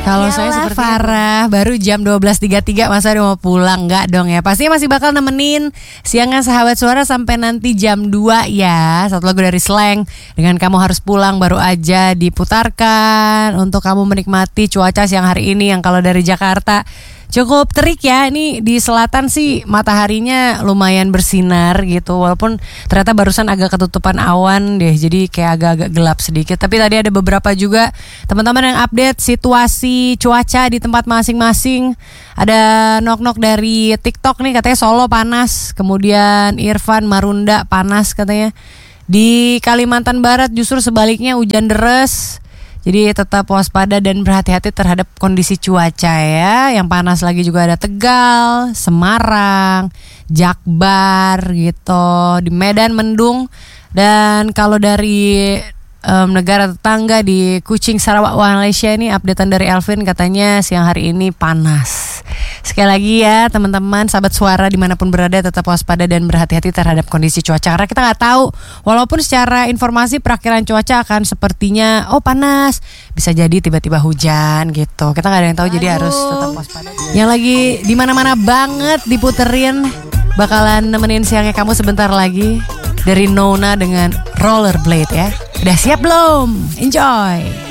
Kalau saya seperti Farah baru jam 12.33 masa udah mau pulang. Enggak dong ya. Pastinya masih bakal nemenin siangan Sahabat Suara sampai nanti jam 2 ya. Satu lagu dari Slank dengan Kamu Harus Pulang baru aja diputarkan untuk kamu menikmati cuaca siang hari ini yang kalau dari Jakarta cukup terik ya. Ini di selatan sih mataharinya lumayan bersinar gitu. Walaupun ternyata barusan agak ketutupan awan deh. Jadi kayak agak-agak gelap sedikit. Tapi tadi ada beberapa juga teman-teman yang update situasi cuaca di tempat masing-masing. Ada nok-nok dari TikTok nih katanya Solo panas. Kemudian Irfan Marunda panas katanya. Di Kalimantan Barat justru sebaliknya hujan deres. Jadi tetap waspada dan berhati-hati terhadap kondisi cuaca ya. Yang panas lagi juga ada Tegal, Semarang, Jakbar gitu. Di Medan mendung. Dan kalau dari negara tetangga di Kuching, Sarawak, Malaysia ini updatean dari Elvin katanya siang hari ini panas. Sekali lagi ya teman-teman Sahabat Suara dimanapun berada tetap waspada dan berhati-hati terhadap kondisi cuaca. Karena kita gak tahu walaupun secara informasi perakiran cuaca akan sepertinya panas, bisa jadi tiba-tiba hujan gitu. Kita gak ada yang tahu. Jadi harus tetap waspada. Yang lagi dimana-mana banget diputerin bakalan nemenin siangnya kamu sebentar lagi dari Nona dengan Rollerblade ya. Udah siap belum? Enjoy.